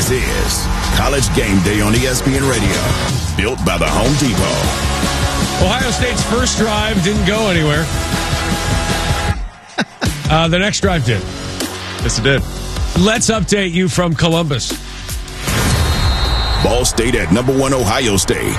This is College Game Day on ESPN Radio, built by the Home Depot. Ohio State's first drive didn't go anywhere. The next drive did. Yes, it did. Let's update you from Columbus. Ball State at number 1 Ohio State.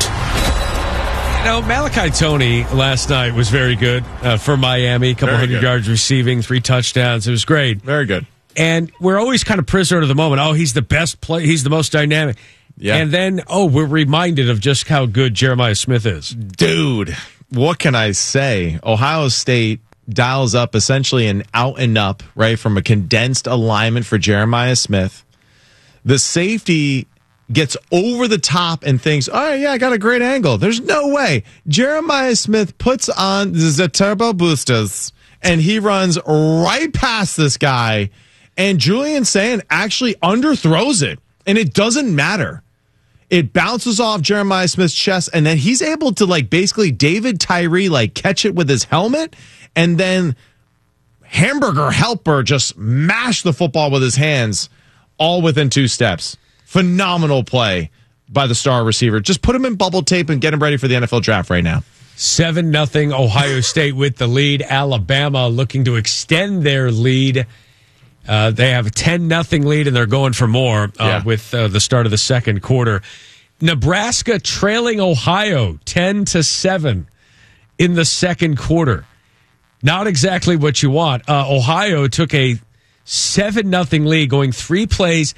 Malachi Toney last night was very good for Miami. A couple Very hundred good. yards receiving, 3 touchdowns. It was great. Very good. And we're always kind of prisoner to the moment. Oh, he's the best play. He's the most dynamic. Yeah. And then, we're reminded of just how good Jeremiah Smith is. Dude, what can I say? Ohio State dials up essentially an out and up, right, from a condensed alignment for Jeremiah Smith. The safety gets over the top and thinks, oh, yeah, I got a great angle. There's no way. Jeremiah Smith puts on the turbo boosters, and he runs right past this guy, and Julian Sand actually underthrows it, and it doesn't matter. It bounces off Jeremiah Smith's chest, and then he's able to, basically David Tyree, catch it with his helmet, and then Hamburger Helper just mash the football with his hands all within 2 steps. Phenomenal play by the star receiver. Just put him in bubble tape and get him ready for the NFL draft right now. 7-0 Ohio State with the lead. Alabama looking to extend their lead. They have a 10-0 lead, and they're going for more with the start of the second quarter. Nebraska trailing Ohio 10-7 in the second quarter. Not exactly what you want. Ohio took a 7-0 lead, going 3 plays,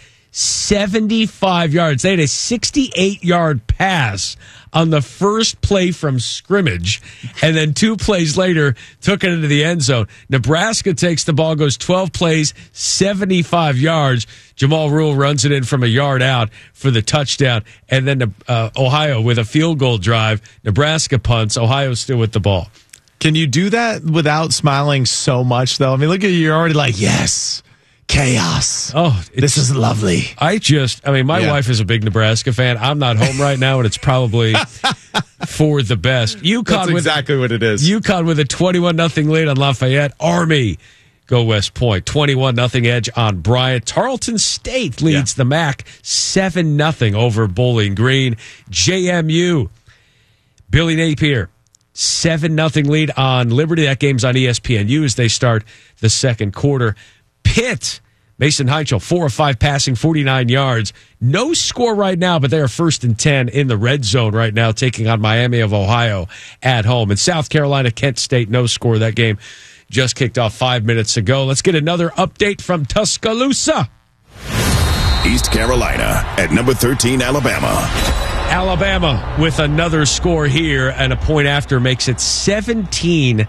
75 yards. They had a 68-yard pass on the first play from scrimmage, and then 2 plays later took it into the end zone. Nebraska takes the ball, goes 12 plays, 75 yards. Jamal Rule runs it in from a yard out for the touchdown, and then Ohio with a field goal drive. Nebraska punts. Ohio still with the ball. Can you do that without smiling so much, though? I mean, look at you. You're already like, yes, chaos. Oh, this is lovely. My wife is a big Nebraska fan. I'm not home right now, and it's probably for the best. That's exactly what it is. UConn with a 21-0 lead on Lafayette. Army go West Point. 21-0 edge on Bryant. Tarleton State leads the MAC 7-0 over Bowling Green. JMU, Billy Napier, 7-0 lead on Liberty. That game's on ESPNU as they start the second quarter. Pitt, Mason Heichel, 4 of 5 passing, 49 yards. No score right now, but they are 1st and 10 in the red zone right now, taking on Miami of Ohio at home. In South Carolina, Kent State, no score. That game just kicked off 5 minutes ago. Let's get another update from Tuscaloosa. East Carolina at number 13, Alabama. Alabama with another score here, and a point after makes it 17-0.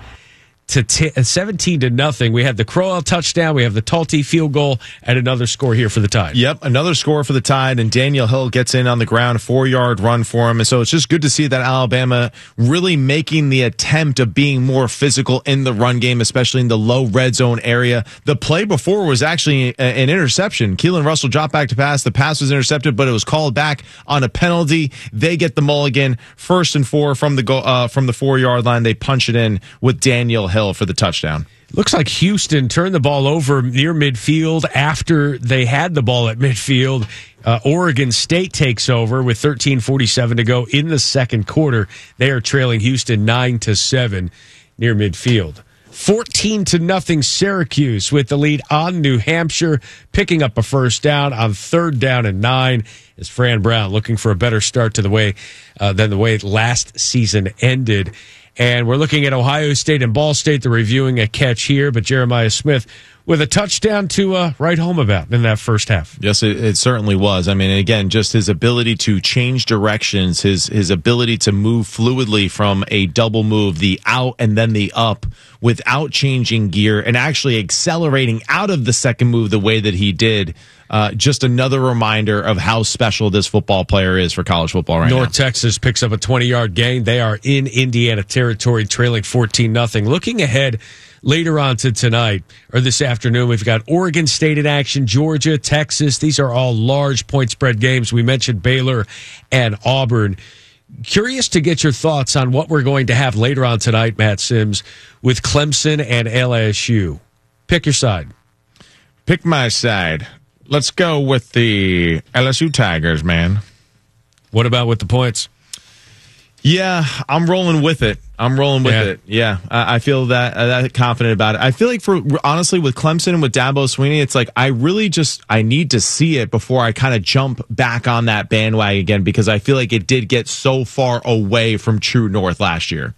We have the Crowell touchdown. We have the Talty field goal, and another score here for the Tide. Yep, another score for the Tide, and Daniel Hill gets in on the ground, 4-yard run for him. And so it's just good to see that Alabama really making the attempt of being more physical in the run game, especially in the low red zone area. The play before was actually an interception. Keelan Russell dropped back to pass. The pass was intercepted, but it was called back on a penalty. They get the mulligan, 1st and 4 from the 4-yard line. They punch it in with Daniel Hill for the touchdown. Looks like Houston turned the ball over near midfield after they had the ball at midfield. Oregon State takes over with 13:47 to go in the second quarter. They are trailing Houston 9-7 near midfield. 14-0 Syracuse with the lead on New Hampshire, picking up a first down on 3rd down and 9 as Fran Brown looking for a better start to the way than the way last season ended. And we're looking at Ohio State and Ball State. They're reviewing a catch here, but Jeremiah Smith with a touchdown to write home about in that first half. Yes, it certainly was. I mean, again, just his ability to change directions, his ability to move fluidly from a double move, the out and then the up, without changing gear and actually accelerating out of the second move the way that he did. Just another reminder of how special this football player is for college football right now. North Texas picks up a 20-yard gain. They are in Indiana territory, trailing 14-0. Looking ahead later on to tonight, or this afternoon, we've got Oregon State in action, Georgia, Texas. These are all large point spread games. We mentioned Baylor and Auburn. Curious to get your thoughts on what we're going to have later on tonight, Matt Sims, with Clemson and LSU. Pick your side. Pick my side. Let's go with the LSU Tigers, man. What about with the points? Yeah, I'm rolling with it. Yeah, I feel that confident about it. I feel like honestly, with Clemson and with Dabo Swinney, it's like I need to see it before I kind of jump back on that bandwagon again, because I feel like it did get so far away from true north last year.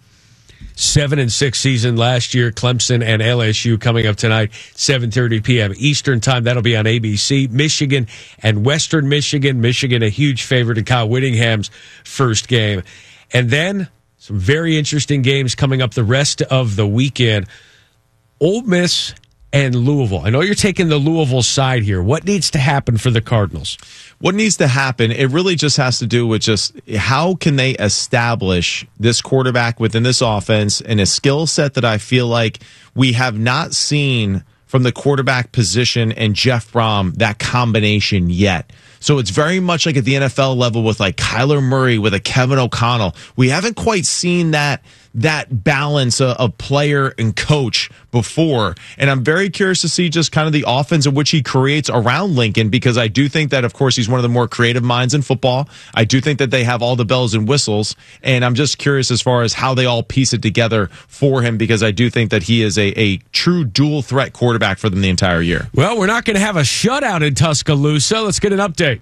7-6 season last year. Clemson and LSU coming up tonight, 7:30 p.m. Eastern time. That'll be on ABC. Michigan and Western Michigan. Michigan, a huge favorite in Kyle Whittingham's first game. And then some very interesting games coming up the rest of the weekend. Ole Miss and Louisville. I know you're taking the Louisville side here. What needs to happen for the Cardinals? What needs to happen, it really just has to do with just how can they establish this quarterback within this offense and a skill set that I feel like we have not seen from the quarterback position and Jeff Brom, that combination yet. So it's very much like at the NFL level with like Kyler Murray, with a Kevin O'Connell. We haven't quite seen that balance of player and coach before. And I'm very curious to see just kind of the offense in which he creates around Lincoln, because I do think that, of course, he's one of the more creative minds in football. I do think that they have all the bells and whistles. And I'm just curious as far as how they all piece it together for him, because I do think that he is a true dual threat quarterback for them the entire year. Well, we're not going to have a shutout in Tuscaloosa. Let's get an update.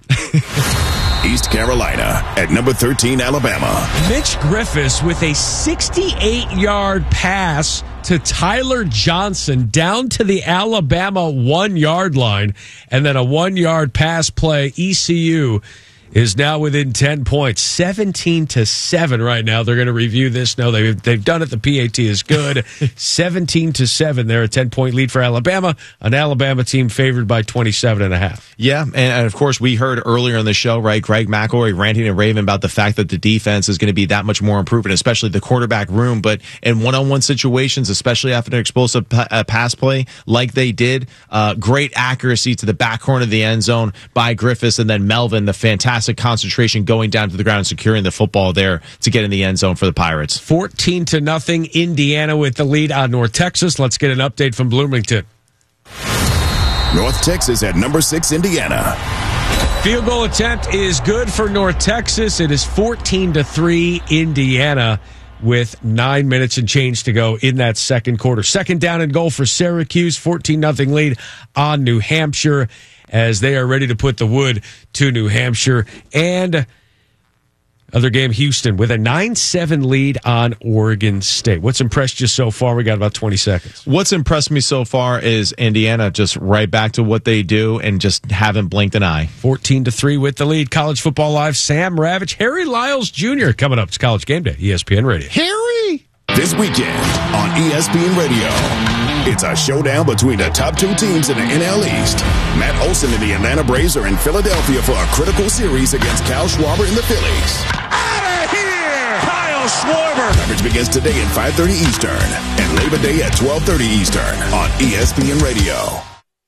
East Carolina at number 13, Alabama. Mitch Griffiths with a 68-yard pass to Tyler Johnson down to the Alabama 1-yard line, and then a 1-yard pass play. ECU is now within 10 points, 17-7 right now. They're going to review this. No, they've done it. The PAT is good. 17-7. They're a 10-point lead for Alabama, an Alabama team favored by 27.5. Yeah, and of course, we heard earlier in the show, right, Greg McElroy ranting and raving about the fact that the defense is going to be that much more improved, and especially the quarterback room. But in one-on-one situations, especially after an explosive pass play like they did, great accuracy to the back corner of the end zone by Griffiths, and then Melvin, the fantastic concentration going down to the ground and securing the football there to get in the end zone for the Pirates. 14-0, Indiana with the lead on North Texas. Let's get an update from Bloomington. North Texas at number 6, Indiana. Field goal attempt is good for North Texas. It is 14-3, Indiana, with 9 minutes and change to go in that second quarter. Second down and goal for Syracuse, 14-0 lead on New Hampshire, as they are ready to put the wood to New Hampshire. And other game, Houston with a 9-7 lead on Oregon State. What's impressed you so far? We got about 20 seconds. What's impressed me so far is Indiana just right back to what they do and just haven't blinked an eye. 14-3 with the lead. College Football Live, Sam Ravitch, Harry Lyles Jr. coming up. It's College Game Day, ESPN Radio. Harry! This weekend on ESPN Radio, it's a showdown between the top two teams in the NL East. Matt Olson and the Atlanta Braves are in Philadelphia for a critical series against Kyle Schwarber and the Phillies. Out of here! Kyle Schwarber! Coverage begins today at 5:30 Eastern and Labor Day at 12:30 Eastern on ESPN Radio.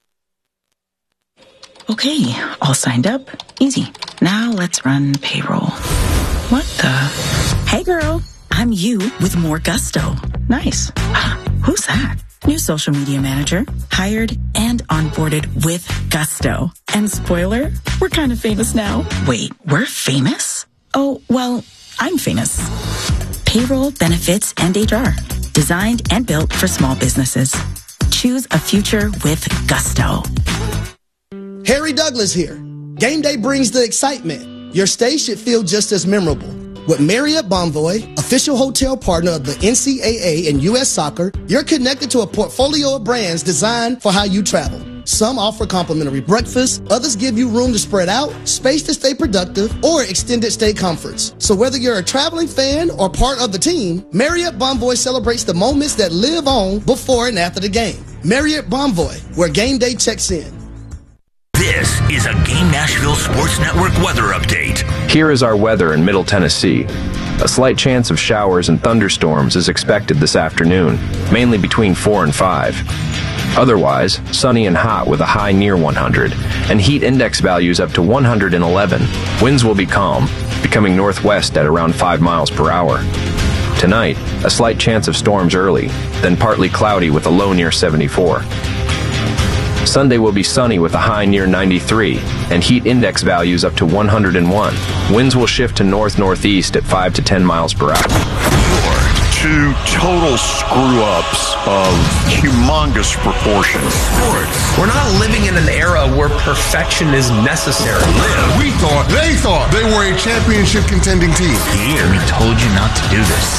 Okay, all signed up. Easy. Now let's run payroll. What the? Hey girl, I'm you with more gusto. Nice. Who's that? New social media manager, hired and onboarded with gusto. And spoiler, we're kind of famous now. Wait, we're famous? Oh, well, I'm famous. Payroll, benefits, and HR. Designed and built for small businesses. Choose a future with gusto. Harry Douglas here. Game day brings the excitement. Your stay should feel just as memorable. With Marriott Bonvoy, official hotel partner of the NCAA and U.S. Soccer, you're connected to a portfolio of brands designed for how you travel. Some offer complimentary breakfast, others give you room to spread out, space to stay productive, or extended stay comforts. So whether you're a traveling fan or part of the team, Marriott Bonvoy celebrates the moments that live on before and after the game. Marriott Bonvoy, where game day checks in. This is a Game Nashville Sports Network weather update. Here is our weather in Middle Tennessee. A slight chance of showers and thunderstorms is expected this afternoon, mainly between 4 and 5. Otherwise, sunny and hot with a high near 100, and heat index values up to 111. Winds will be calm, becoming northwest at around 5 miles per hour. Tonight, a slight chance of storms early, then partly cloudy with a low near 74. Sunday will be sunny with a high near 93 and heat index values up to 101. Winds will shift to north-northeast at 5 to 10 miles per hour. Two total screw-ups of humongous proportions. Sports. We're not living in an era where perfection is necessary. They thought they were a championship contending team. Here, we told you not to do this.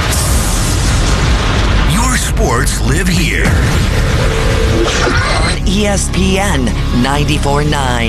Your sports live here. On ESPN 94.9.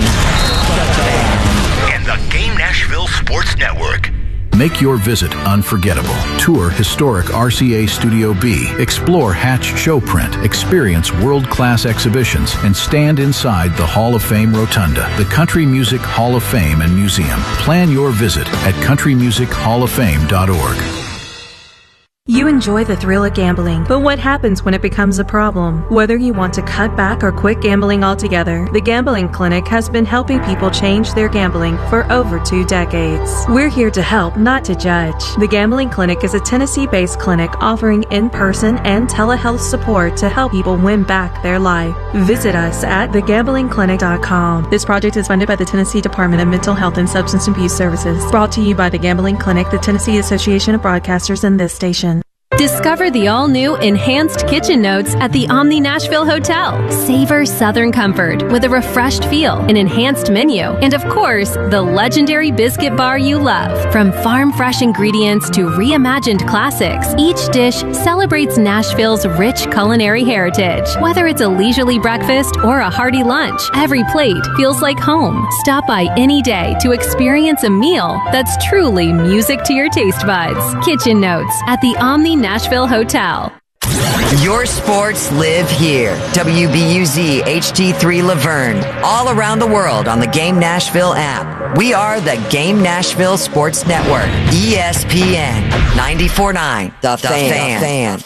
And the Game Nashville Sports Network. Make your visit unforgettable. Tour historic RCA Studio B. Explore Hatch Showprint. Experience world-class exhibitions and stand inside the Hall of Fame Rotunda, the Country Music Hall of Fame and Museum. Plan your visit at countrymusichofoffame.org. You enjoy the thrill of gambling, but what happens when it becomes a problem? Whether you want to cut back or quit gambling altogether, the Gambling Clinic has been helping people change their gambling for over 2 decades. We're here to help, not to judge. The Gambling Clinic is a Tennessee-based clinic offering in-person and telehealth support to help people win back their life. Visit us at thegamblingclinic.com. This project is funded by the Tennessee Department of Mental Health and Substance Abuse Services. Brought to you by the Gambling Clinic, the Tennessee Association of Broadcasters, and this station. Discover the all-new enhanced kitchen notes at the Omni Nashville Hotel. Savor Southern comfort with a refreshed feel, an enhanced menu, and of course, the legendary biscuit bar you love. From farm-fresh ingredients to reimagined classics, each dish celebrates Nashville's rich culinary heritage. Whether it's a leisurely breakfast or a hearty lunch, every plate feels like home. Stop by any day to experience a meal that's truly music to your taste buds. Kitchen Notes at the Omni Nashville Hotel. Your sports live here. WBUZ HD3 Laverne. All around the world on the Game Nashville app. We are the Game Nashville Sports Network. ESPN 94.9. The Fan.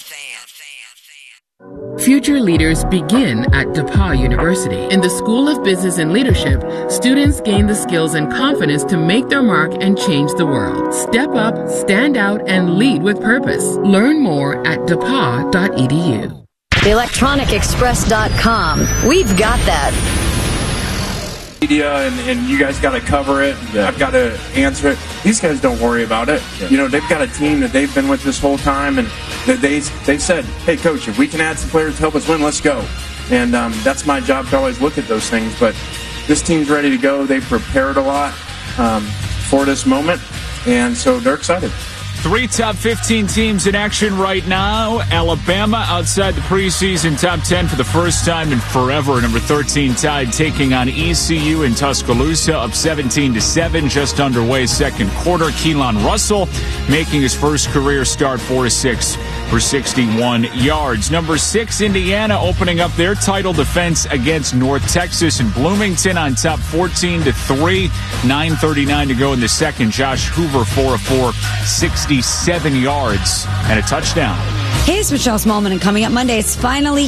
Future leaders begin at DePauw University. In the School of Business and Leadership, students gain the skills and confidence to make their mark and change the world. Step up, stand out, and lead with purpose. Learn more at depaw.edu. electronicexpress.com. We've got that. Media and you guys got to cover it. I've got to answer it. These guys don't worry about it. You know, they've got a team that they've been with this whole time, and they said, hey, coach, if we can add some players to help us win, let's go. And that's my job to always look at those things. But this team's ready to go. They've prepared a lot for this moment, and so they're excited. 3 top 15 teams in action right now. Alabama outside the preseason top 10 for the first time in forever. Number 13 Tide taking on ECU in Tuscaloosa, up 17-7, just underway second quarter. Keelan Russell making his first career start, 4-6 for 61 yards. Number 6 Indiana opening up their title defense against North Texas and Bloomington on top, 14-3, 9:39 to go in the second. Josh Hoover 4-4, 67 yards and a touchdown. Hey, it's Michelle Smallman, and coming up Monday, it's finally